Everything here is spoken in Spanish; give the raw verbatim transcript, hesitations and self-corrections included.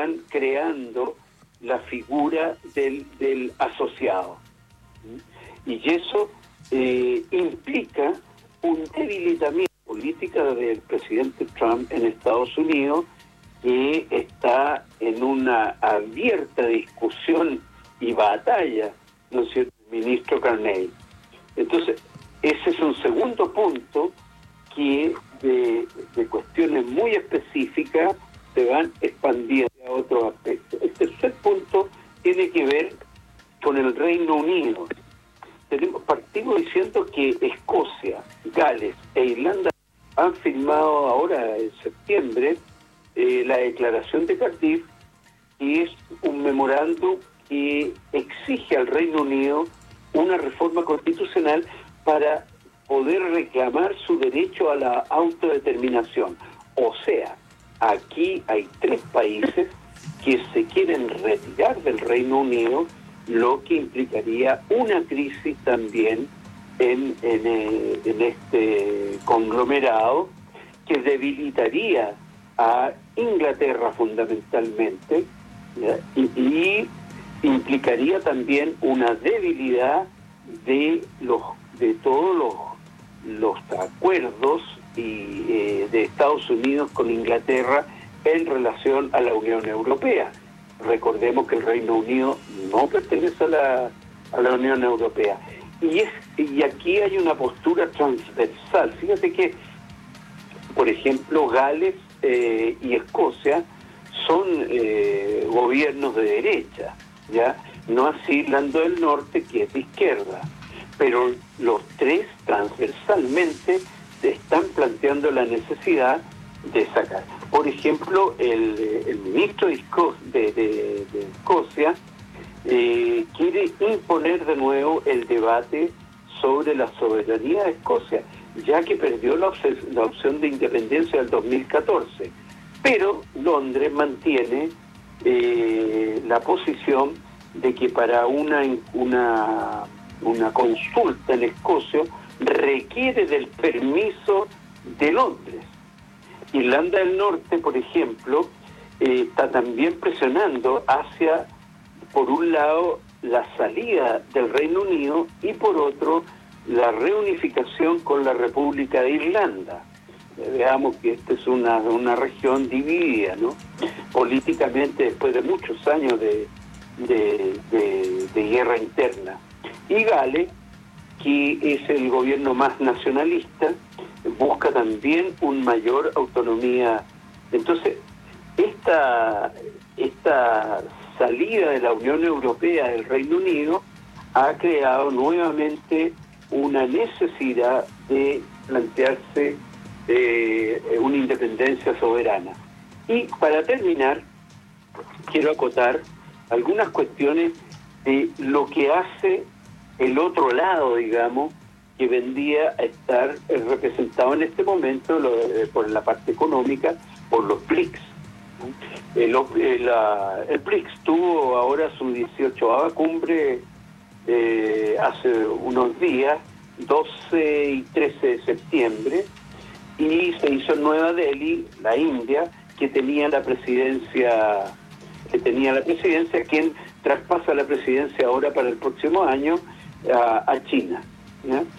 están creando la figura del, del asociado. Y eso eh, implica un debilitamiento política del presidente Trump en Estados Unidos, que está en una abierta discusión y batalla, ¿no es cierto?, el ministro Carney. Entonces, ese es un segundo punto que de, de cuestiones muy específicas se van expandiendo a otros aspectos. El tercer punto tiene que ver con el Reino Unido. Tenemos, partimos diciendo que Escocia, Gales e Irlanda han firmado ahora en septiembre eh, la declaración de Cardiff, que es un memorándum que exige al Reino Unido una reforma constitucional para poder reclamar su derecho a la autodeterminación. O sea, aquí hay tres países que se quieren retirar del Reino Unido, lo que implicaría una crisis también en, en, eh, en este conglomerado, que debilitaría a Inglaterra fundamentalmente, ¿ya? Y, y implicaría también una debilidad de los de todos los, los acuerdos y, eh, de Estados Unidos con Inglaterra en relación a la Unión Europea. Recordemos que el Reino Unido no pertenece a la, a la Unión Europea. Y, es, y aquí hay una postura transversal. Fíjate que, por ejemplo, Gales eh, y Escocia son eh, gobiernos de derecha, ¿ya? No así Irlanda del Norte, que es de izquierda. Pero los tres transversalmente están planteando la necesidad de sacar. Por ejemplo, el, el ministro de, Esco de, de, de Escocia eh, quiere imponer de nuevo el debate sobre la soberanía de Escocia, ya que perdió la, la opción de independencia del dos mil catorce. Pero Londres mantiene eh, la posición de que para una, una, una consulta en Escocia requiere del permiso de Londres. Irlanda del Norte, por ejemplo, eh, está también presionando hacia, por un lado, la salida del Reino Unido y por otro, la reunificación con la República de Irlanda. Eh, veamos que esta es una, una región dividida, ¿no? Políticamente, después de muchos años de, de, de, de guerra interna. Y Gales, que es el gobierno más nacionalista, busca también una mayor autonomía. Entonces, esta, esta salida de la Unión Europea del Reino Unido ha creado nuevamente una necesidad de plantearse eh, una independencia soberana. Y para terminar, quiero acotar algunas cuestiones de lo que hace el otro lado, digamos, que vendría a estar representado en este momento lo, eh, por la parte económica, por los B R I C S. El, el, la, el B R I C S tuvo ahora su dieciochava cumbre eh, hace unos días, doce y trece de septiembre, y se hizo en Nueva Delhi, la India, que tenía la presidencia, que tenía la presidencia, quien traspasa la presidencia ahora para el próximo año a, a China, ¿ya?